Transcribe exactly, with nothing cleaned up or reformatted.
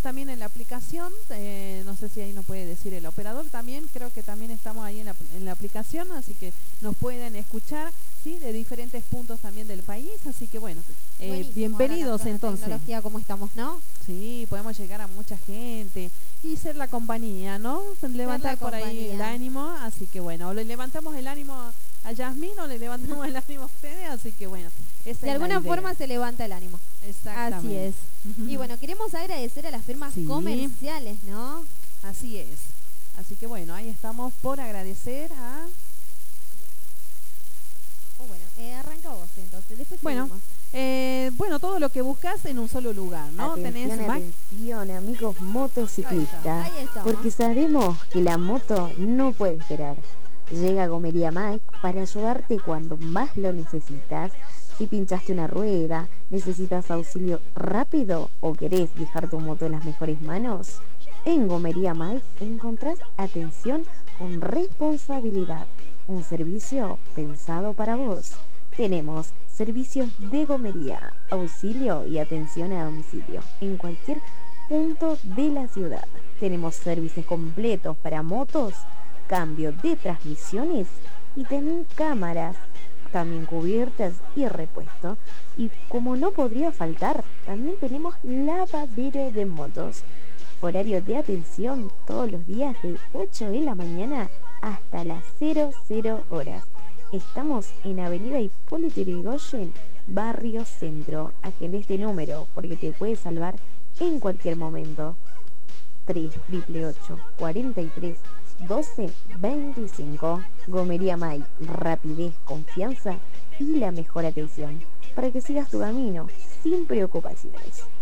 también en la aplicación, eh, no sé si ahí nos puede decir el operador también, creo que también estamos ahí en la, en la aplicación, así que nos pueden escuchar, ¿sí? De diferentes puntos también del país, así que bueno, eh, bienvenidos entonces. Tecnología, ¿cómo estamos, no? Sí, podemos llegar a mucha gente y ser la compañía, ¿no? Levantar por ahí el ánimo, así que bueno, o le levantamos el ánimo a Yasmín o le levantamos el ánimo a ustedes, así que bueno. Esa de es alguna forma se levanta el ánimo. Exactamente. Así es. Y bueno, queremos agradecer a las firmas sí. comerciales, ¿no? Así es. Así que bueno, ahí estamos por agradecer a... Oh, bueno, eh, arranca vos entonces, después bueno, seguimos. Eh, bueno, todo lo que buscas en un solo lugar, ¿no? Atención, Tenés atención, amigos motociclistas, Ahí está. porque sabemos que la moto no puede esperar. Llega Gomería Mike para ayudarte cuando más lo necesitas. Si pinchaste una rueda, necesitas auxilio rápido o querés dejar tu moto en las mejores manos, en Gomería Mike encontrás atención con responsabilidad, un servicio pensado para vos. Tenemos servicios de gomería, auxilio y atención a domicilio en cualquier punto de la ciudad. Tenemos servicios completos para motos, cambio de transmisiones y también cámaras, también cubiertas y repuesto. Y como no podría faltar, también tenemos lavadero de motos. Horario de atención todos los días de ocho de la mañana hasta las cero cero horas. Estamos en Avenida Hipólito Yrigoyen, Barrio Centro. Agenda este número porque te puede salvar en cualquier momento. tres ocho ocho, cuarenta y tres, doce, veinticinco. Gomería May, rapidez, confianza y la mejor atención para que sigas tu camino sin preocupaciones.